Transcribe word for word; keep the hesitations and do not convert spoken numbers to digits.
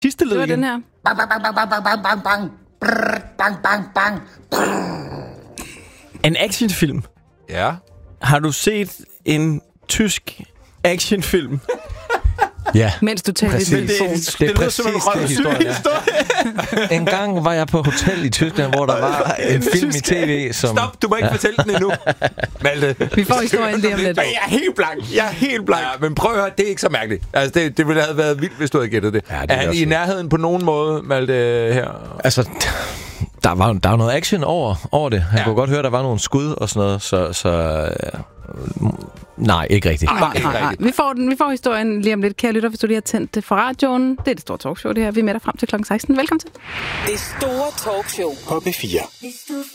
Sidste led Det var igen. den her. Bang, bang, bang, bang, bang, bang, bang, bang. Brrr, bang, bang, bang. En actionfilm. Ja. Har du set en tysk actionfilm? Ja. Mens du taler i Præcis. telefon. Det, Det er lyder som en præcis det, røvsyg historien er. historie. En gang var jeg på hotel i Tyskland, hvor der var en film i tv, som... Stop, du må ikke ja. fortælle den endnu. Malte. Vi får historien lige om lidt. Jeg er helt blank. Jeg er helt blank. Ja, men prøv at høre, det er ikke så mærkeligt. Altså, det, det ville have været vildt, hvis du havde gættet det. Ja, det er er han også i vildt. nærheden på nogen måde, Malte, her? Altså, der var, der var noget action over, over det. Han Ja. ja. kunne godt høre, der var nogle skud og sådan noget, så... så øh, nej, ikke rigtigt. Nej, ikke Nej, nej. rigtigt. Vi får, den, vi får historien lige om lidt, kære lytter, hvis du lige har tændt det for radioen. Det er det store talkshow, det her. Vi er med dig frem til klokken seksten. Velkommen til. Det store talkshow på P fire.